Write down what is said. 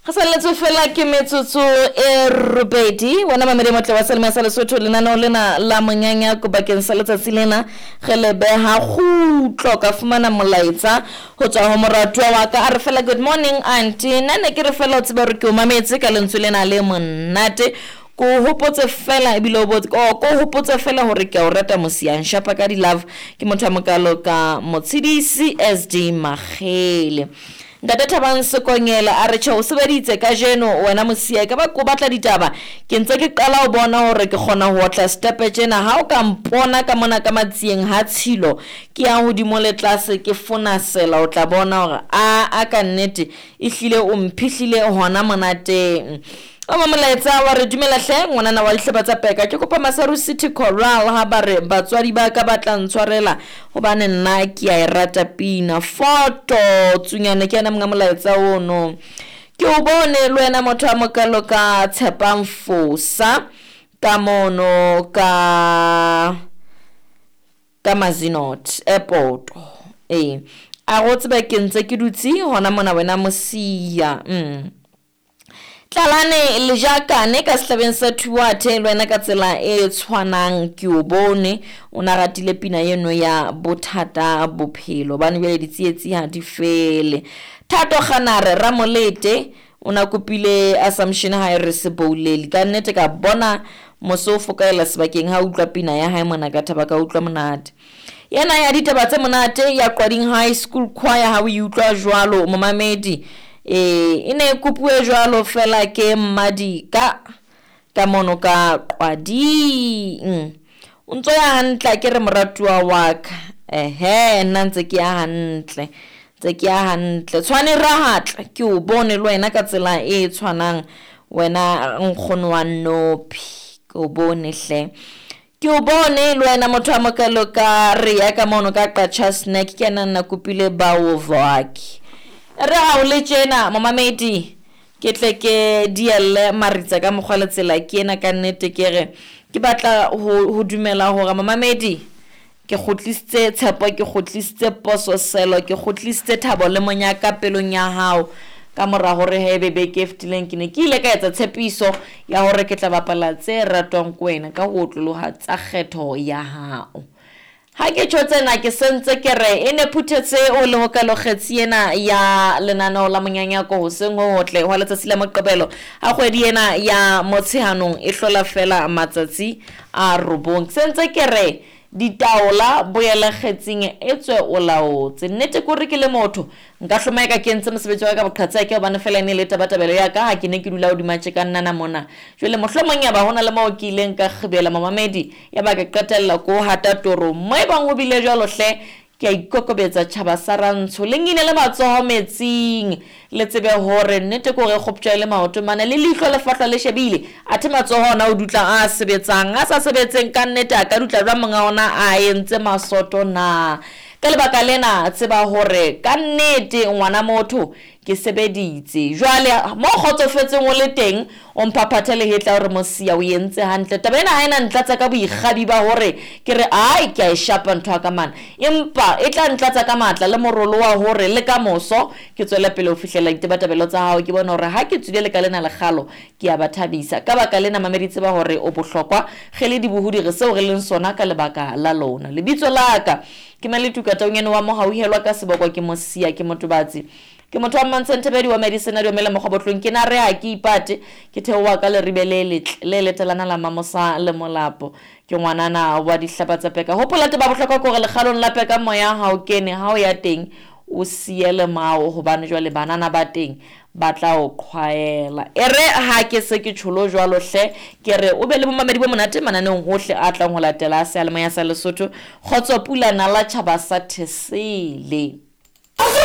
Gasaletso fela ke metsotso e robedi wena mamedi motle wa selema sa Lesotho lenaneo lena la monyanya go bakeng sa letsatsi lena ge lebe ha gutlo ka fumana molaetsa ho tswa ho moratwa wa ka a re fela good morning auntie nna ne ke re fela o tsebe re ke o mametse ka lentswe lena le monate ko hopotse fela ebile o botse ko hopotse fela hore ke o rata mosiang shapa ka di love ke motho a mokalo ka motshidisi SD Magele Ngata Thabang Sekonyela a re tjho o sebeditse ka jeno wena mosia ka ba ko batla ditaba ke ntse ke qala o bona hore ke khona ho otla step tsena ha o ka mpona ka mona ka matsieng ha tshilo ke ya hodimo le tlase ke fona sela o tla bona hore a ka nnete ehlile o mphihlile hona monate o mamolaetsa wa re dumela hle ngwana wa dihleba tsa peka ke kopa Masaru City Choral ha ba re batswadi ba ka batla ntshwarela hobane nna ke a irata pina photo tsunyane ke ana molaetsa ono ke o bone le wena motho a mokalo ka Tshepang Fosa ka mono ka Mazinot airport a go tsebe ke ntse ke dutsi hona mona wena mosia Tlalane le jakane ka sehlabeng sa Thuwathe le wena ka tsela e tshwanang ke o bone o na ratile pina eno ya bothata bophelo bane bele ditsietsi ha di fele Thato Kganare Ramolete o na kopile assumption ha re se bouleli ka nnete ka bona mosofo ka ela sebakeng ha utlwa pina ya hae mona ka thaba ka utlwa monate yena ya ditaba tse monate ya Qwading High School choir ha o utlwa jwalo momamedi ine kupue jwalo fela ke mmadi ka mono ka Qwading untso ya hantle ke re moratuwa wa ka nna ntse ke ya hantle tshwane rahatla ke o bone le wena ka tsela e tshwanang wena nkgono wa Nophi ke o bone hle ke o bone le wena motho a mokalo ka re ya ka mono ka Qacha Snack ke nna kupile bawo vaki re ha o le tjena momamedi ke tle ke dielle maritsa ka mogwale tsela ke ena ka nnete ke re ke batla ho dumela hore momamedi ke khotlisitse tshepo ke khotlisitse poso selo ke khotlisitse thabo le monyaka pelong ya hao ka mora hore hebe be ke ftileng ke ne ke ile ka etsa tshepiso ya hore ke tla bapala tse ratwang kwena ka ho tloloha tsa kgetho ya hao ha ke tshotse ke sentse ke re ene phuthetse o le ho kalokgetsi ena ya lenaneo la monyanya ko hoseng ho hotle ho letsatsi la moqebelo a kgwedi ena ya motsheanong e hlola fela matsatsi a robong sentse ke re ditaola boela khetsing etswe o laotse nnete ko re ke le motho nka hlomeka ke ntse mosebetsi wa ka boqhatsa ke bana fela ne le tabatabelo ya ka ha ke ne ke dula o dimatse ka nna mona jwale mohlomong ya ba hona le mo ke ileng ka khibela mamamedi ya ba ka qetella ko hata toro mo e bang o bile jwalo hle ke a ikokobetsa tshaba sa rantsho le ngine le matsoho metsing le tsebe hore nnete ko re khoptja le maoto mana le lihlo le fatla le shebile athe matsoho ona o dutla a sebetsang a sa sebetseng ka nnete a ka dutla jwa monga ona a entse masoto na ka lebaka lena tseba hore ka nnete ngwana motho ke sebeditse jwale mo khotsofetseng o le teng o mpaphathele hetla hore mosia o yentse hantle tabena ha ena ntlatsa ka boikgabi ba hore ke re ai ke a shapa ntwa ka mana empa e tla ntlatsa ka matla le morolo wa hore le ka moso ke tswela pele o fihlela ditabatabelo tsa hao ke bona hore ha ke tswile le ka lena le galo ke a bathabisa ka baka lena mameditse ba hore o bohlokwa gele dibuhudi re seo re leng sona ka lebaka la lona lebitso la ka ke Maletuka Taungene wa mo hauhelwa ka seboko ke mosia ke motobatsi ke motho wa Mantsentebedi wa medicine dio mele mogobotlong ke na re a ke ipate ke theowa ka le ribelele le letelana la mamosa le molapo ke ngwanana wa dihlapa tsa peka hopola te ba bohlokwa gore le kgalong la peka moya ha o kene ha o ya teng o siele mao hobane jwale banana ba teng ba tla o khwaela ere ha ke se ke tsholo jwalo hle ke re o be le bomamedi bo monate mananeng hohle a tlang ho latela a se a le moya sa Lesotho khotso pula na la tshaba sa Thesele